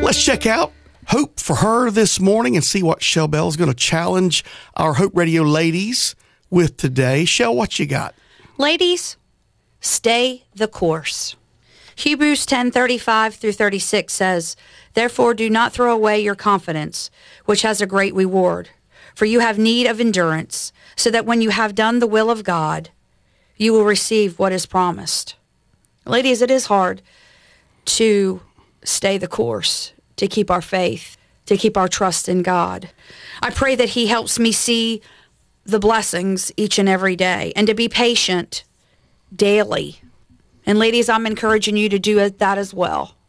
Let's check out Hope for Her this morning and see what Shell Bell is going to challenge our Hope Radio ladies with today. Shell, what you got? Ladies, stay the course. Hebrews 10:35 through 36 says, "Therefore do not throw away your confidence, which has a great reward. For you have need of endurance, so that when you have done the will of God, you will receive what is promised." Ladies, it is hard to stay the course, to keep our faith, to keep our trust in God. I pray that He helps me see the blessings each and every day and to be patient daily. And ladies, I'm encouraging you to do that as well.